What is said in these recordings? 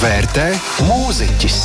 vērtē mūziķis.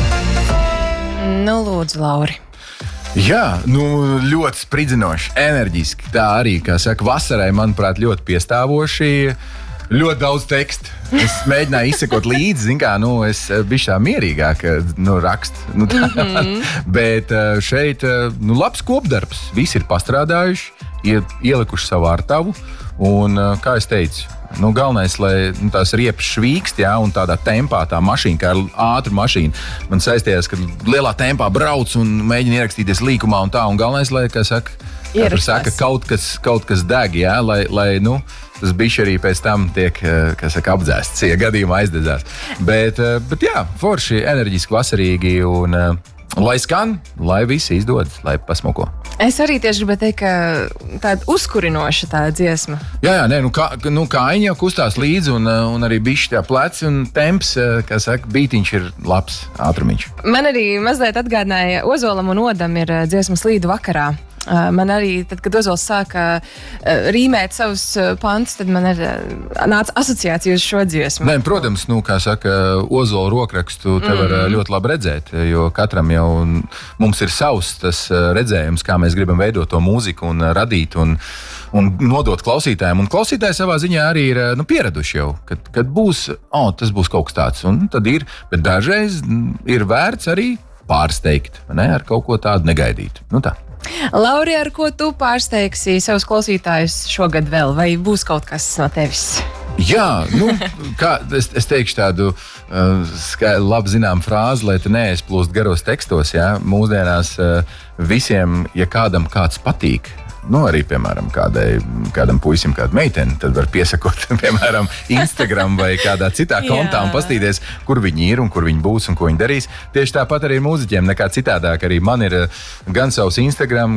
Nu, lūdzu, Lauri. Jā, ļoti spridzinoši, enerģiski. Tā arī, kā saka, vasarai, manuprāt, ļoti piestāvoši. Ļoti daudz tekstu. Es mēģināju izsekot līdzi, es biju tā mierīgāk rakstu. Bet šeit labs kopdarbs. Visi ir pastrādājuši, ielikuši savu ārtavu. Un, kā es teicu, galvenais, lai tās riepas švīkst, un tādā tempā tā mašīna, kā ātra mašīna. Man saistījās, ka lielā tempā brauc un mēģina ierakstīties līkumā un tā. Un galvenais, lai, kā saka, kaut kas deg, lai tas bišķi arī pēc tam tiek, apdzēsts, ja gadījumā aizdedzās. Bet jā, forši, enerģiski, vasarīgi un lai skan, lai visi izdodas, lai pasmoko. Es arī tieši gribēju teikt, ka tāda uzkurinoša tā dziesma. Jā, kājiņi jau kustās līdzi un arī bišķi tā pleci un temps, kā saka, bītiņš ir labs, ātrumiņš. Man arī mazliet atgādināja Ozolam un Odam ir dziesmas Līdu vakarā. Man arī, tad, kad Ozols sāka rīmēt savus pantus, tad man nāca asociācija uz šo dziesmu. Nē, protams, kā saka, Ozola rokrakstu te var ļoti labi redzēt, jo katram jau mums ir savs tas redzējums, kā mēs gribam veidot to mūziku un radīt un nodot klausītājiem. Un klausītāji savā ziņā arī ir pieraduši jau, kad būs, tas būs kaut kas tāds, un tad ir, bet dažreiz ir vērts arī pārsteigt, ar kaut ko tādu negaidīt. Tā. Lauri, ar ko tu pārsteigsi savus klausītājus šogad vēl? Vai būs kaut kas no tevis? Jā, es teikšu tādu labi zinām frāzi, lai te neaizplūst garos tekstos. Mūsdienās visiem, ja kādam kāds patīk, arī, piemēram, kādam puisim, kāda meitene, tad var piesakot, piemēram, Instagram vai kādā citā kontā un pastīties, kur viņi ir un kur viņi būs un ko viņi darīs. Tieši tāpat arī mūziķiem nekā citādāk. Arī man ir gan savs Instagram,